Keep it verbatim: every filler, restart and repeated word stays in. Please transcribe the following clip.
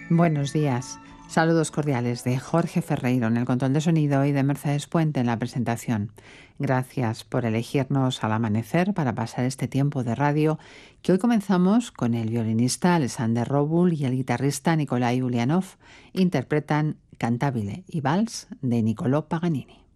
Buenos días. Saludos cordiales de Jorge Ferreiro en el control de sonido y de Mercedes Puente en la presentación. Gracias por elegirnos al amanecer para pasar este tiempo de radio, que hoy comenzamos con el violinista Alexander Robul y el guitarrista Nikolai Ulyanov. Interpretan Cantabile y Vals de Niccolò Paganini.